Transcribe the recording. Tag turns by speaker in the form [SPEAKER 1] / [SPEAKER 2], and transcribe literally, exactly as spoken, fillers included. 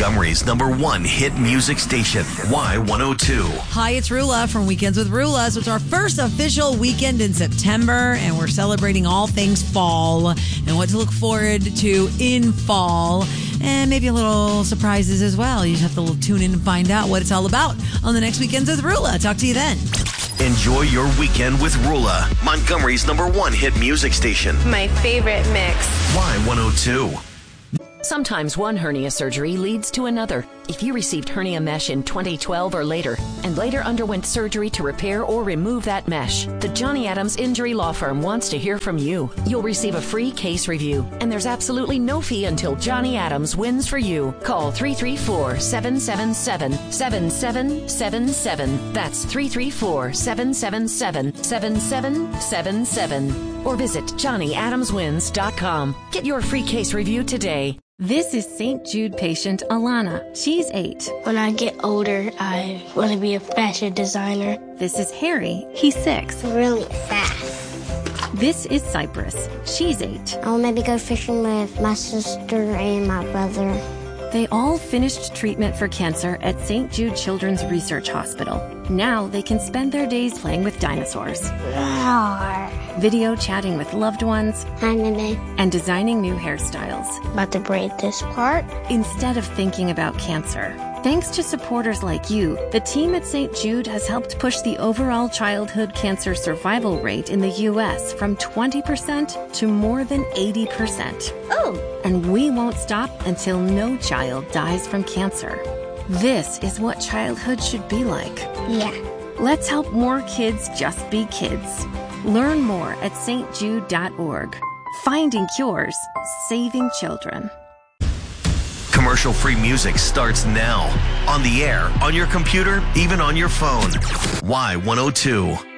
[SPEAKER 1] Montgomery's number one hit music station, Y one oh two.
[SPEAKER 2] Hi, it's Rula from Weekends with Rula. So it's our first official weekend in September, and we're celebrating all things fall and what to look forward to in fall, and maybe a little surprises as well. You just have to tune in and find out what it's all about on the next Weekends with Rula. Talk to you then.
[SPEAKER 1] Enjoy your weekend with Rula, Montgomery's number one hit music station.
[SPEAKER 3] My favorite mix.
[SPEAKER 1] Y one oh two.
[SPEAKER 4] Sometimes one hernia surgery leads to another. If you received hernia mesh in twenty twelve or later, and later underwent surgery to repair or remove that mesh, the Johnny Adams Injury Law Firm wants to hear from you. You'll receive a free case review, and there's absolutely no fee until Johnny Adams wins for you. Call three three four, seven seven seven, seven seven seven seven. That's three three four, seven seven seven, seven seven seven seven. Or visit johnny adams wins dot com. Get your free case review today.
[SPEAKER 5] This is Saint Jude patient Alana. She's eight.
[SPEAKER 6] When I get older, I want to be a fashion designer.
[SPEAKER 5] This is Harry. He's six.
[SPEAKER 7] Really fast.
[SPEAKER 5] This is Cypress. She's eight.
[SPEAKER 7] I'll maybe go fishing with my sister and my brother.
[SPEAKER 5] They all finished treatment for cancer at Saint Jude Children's Research Hospital. Now they can spend their days playing with dinosaurs,
[SPEAKER 7] Roar.
[SPEAKER 5] video chatting with loved ones,
[SPEAKER 7] Hi, Mimi.
[SPEAKER 5] and designing new hairstyles
[SPEAKER 6] About to braid this part.
[SPEAKER 5] instead of thinking about cancer. Thanks to supporters like you, the team at Saint Jude has helped push the overall childhood cancer survival rate in the U S from twenty percent to more than eighty percent.
[SPEAKER 7] Oh.
[SPEAKER 5] And we won't stop until no child dies from cancer. This is what childhood should be like.
[SPEAKER 7] Yeah.
[SPEAKER 5] Let's help more kids just be kids. Learn more at s t jude dot org. Finding cures, saving children.
[SPEAKER 1] Commercial-free music starts now. On the air, on your computer, even on your phone. Y one oh two.